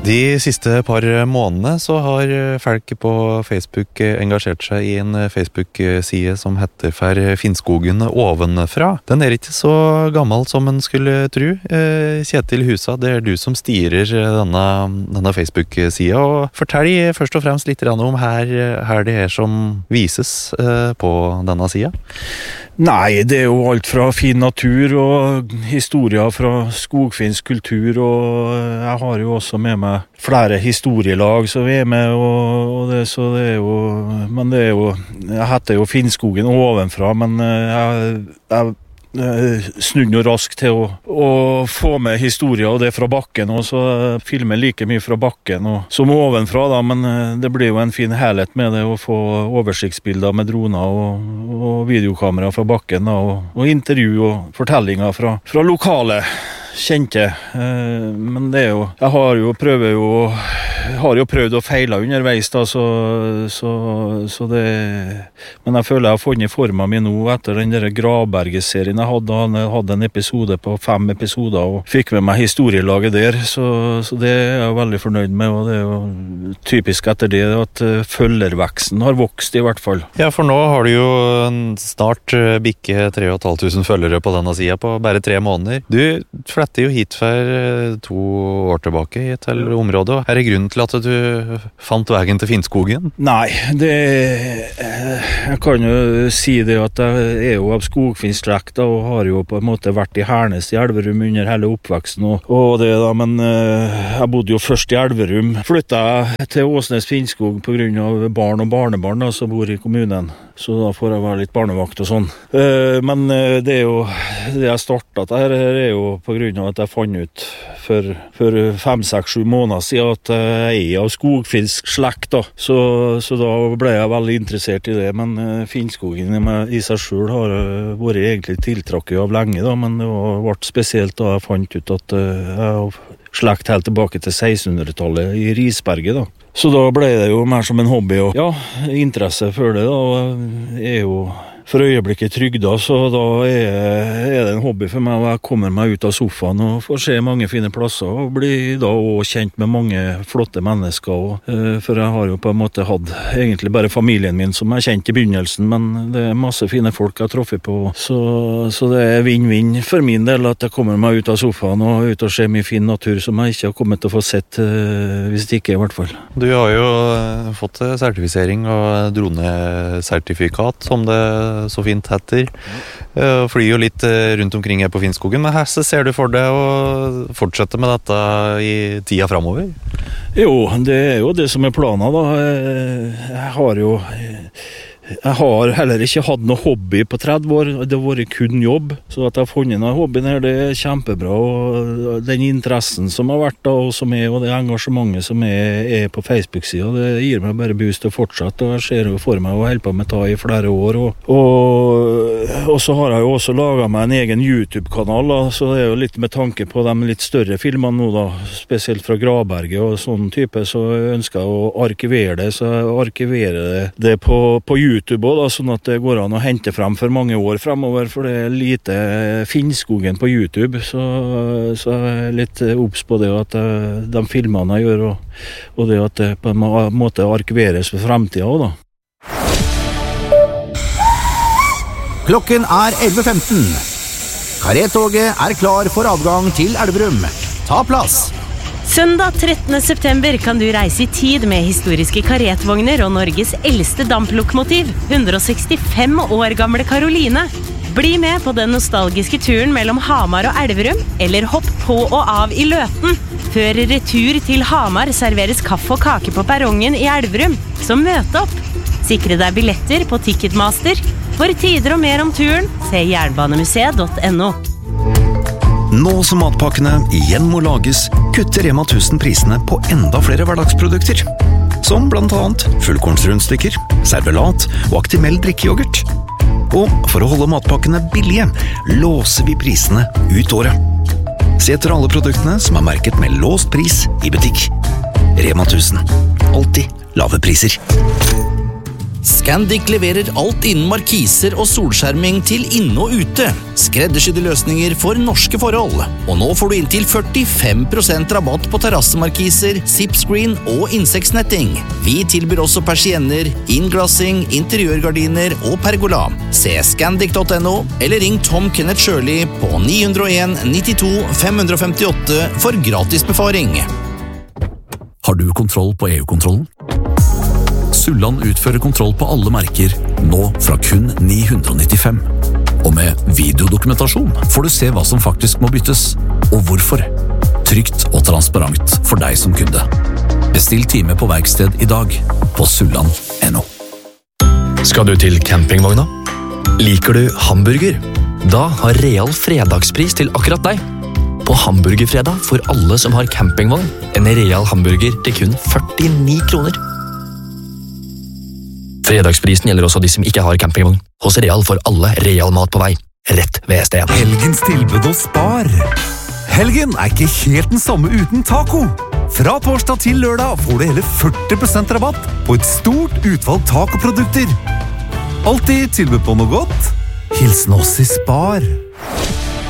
De siste par månedene så har folk på Facebook engasjert seg i en Facebook-side som heter For Finnskogen ovenfra. Den ikke så gammel som en skulle tro. Kjetil Husa, det du som styrer denne Facebook-sida, og fortell først og fremst litt om her det som vises på denne sida. Nei, det jo alt fra fin natur og historier fra skogfinsk kultur, og jeg har jo også med meg flere historielag som vi med, og det, så det jo, men det jo, jeg heter jo Finnskogen ovenfra, men jeg snudde jo raskt til å få med historier og det fra bakken, og så filmer like mye fra bakken og, som ovenfra da, men det blir jo en fin helhet med det å få oversiktsbilder med droner og videokamera fra bakken da, og intervju og fortellinger fra lokale kjente, men det jo, jeg har jo prøvd og feilet underveis da, så det, men jeg føler jeg har funnet formen min nå etter den der Gravberget-serien jeg hadde en episode på 5 episoder og fikk med meg historielaget der, så det jeg veldig fornøyd med, og det jo typisk etter det at følgerveksten har vokst i hvert fall. Ja, for nå har du jo snart bikke 3.500 følgere på denne siden på bare 3 måneder. Du fletter jo hit for 2 år tilbake til området. Det grunnen til at du fant veien til Finnskogen? Nei, jeg kan jo si det at jeg jo av skogfinnsslekt og har jo på en måte vært i Hernes i Elverum under hele oppveksten og det da, men jeg bodde jo først i Elverum. Flyttet jeg til Åsnes Finnskog på grunn av barn og barnebarn da, som bor i kommunen. Så da får jeg være litt barnevakt og sånn. Men det jo, det jeg startet her jo på grunn av at jeg fant ut for 5-6-7 måneder siden at jeg av skogfinsk slekt da. Så da ble jeg veldig interessert i det, men Finnskogen i seg selv har vært egentlig tiltrakket av lenge da, men det ble spesielt da jeg fant ut at jeg har slekt helt tilbake til 1600-tallet i Risberget da. Så da ble det jo mer som en hobby, og ja, interesse for det da, og jo for øyeblikket trygda, så da det en hobby for meg, og jeg kommer meg ut av sofaen og får se mange fine plasser, og blir da også kjent med mange flotte mennesker, og, for jeg har jo på en måte hatt egentlig bare familien min som jeg kjent i begynnelsen, men det masse fine folk jeg har truffet på, så det vinn-vinn for min del at jeg kommer meg ut av sofaen og ut og ser mye fin natur som jeg ikke har kommet til å få sett, hvis det ikke i hvert fall. Du har jo fått sertifisering og dronesertifikat, som det så fint heter. Flyr jo litt rundt omkring her på Finnskogen, men her ser du for deg å fortsette med dette i tida fremover? Jo, det jo det som planen da. Jeg har heller ikke hatt noe hobby på 30 år, det har vært kun jobb, så at jeg har funnet noe hobby her, det kjempebra, og den interessen som har vært da, og det engasjementet som på Facebook-siden, det gir meg bare boost til å fortsette, og jeg ser jo for meg å holde på med det i flere år, og så har jeg jo også laget meg en egen YouTube-kanal, da, så det jo litt med tanke på de litt større filmene nå da, spesielt fra Gravberget og sånn type, så ønsker jeg å arkivere det, så jeg arkiverer det på YouTube også, da, sånn at det går an å hente frem for mange år fremover, for det lite Finnskogen på YouTube, så jeg litt obs på det at de filmene jeg gjør, og det at det på en måte arkiveres for fremtiden også, da. Klokken 11:15. Karettoget klar for avgang til Elverum. Ta plass! Søndag 13. september kan du reise i tid med historiske karetvogner og Norges eldste damplokomotiv, 165 år gamle Karoline. Bli med på den nostalgiske turen mellom Hamar og Elverum, eller hopp på og av i Løten. Før retur til Hamar serveres kaffe og kake på perrongen i Elverum, så møt opp. Sikre deg billetter på Ticketmaster. For tider og mer om turen, se jernbanemuseet.no. Nå som matpakkene igjen må lages, kutter Rema 1000 prisene på enda flere hverdagsprodukter. Som blant annet fullkornsrundstykker, servelat og Actimel drikkeyoghurt. Og for å holde matpakkene billige, låser vi prisene ut året. Se etter alle produktene som merket med låst pris i butikk. Rema 1000. Alltid lave priser. Scandic leverer alt innen markiser og solskjerming til inne og ute. Skreddersydde løsninger for norske forhold. Og nå får du inntil 45% rabatt på terrassemarkiser, zipscreen og insektsnetting. Vi tilbyr også persienner, innglassing, interiørgardiner og pergola. Se scandic.no eller ring Tom Kenneth Shirley på 901 92 558 for gratis befaring. Har du kontroll på EU-kontrollen? Sulland utfører kontroll på alle merker, nå fra kun 995. Og med videodokumentasjon får du se hva som faktisk må byttes, og hvorfor. Trygt og transparent for deg som kunde. Bestill time på verksted i dag på sulland.no. Skal du til campingvogna? Liker du hamburger? Da har Real fredagspris til akkurat deg. På hamburgerfredag får alle som har campingvogn en Real hamburger til kun 49 kroner. Fredagsprisen gjelder også de som ikke har campingvogn. Hos Real får alle Real mat på vei, rett ved stedet. Helgens tilbud hos Spar. Helgen er ikke helt den samme uten taco. Fra torsdag til lørdag får du hele 40% rabatt på et stort utvalg tacoprodukter. Alltid tilbud på noe godt. Hilsen oss i Spar.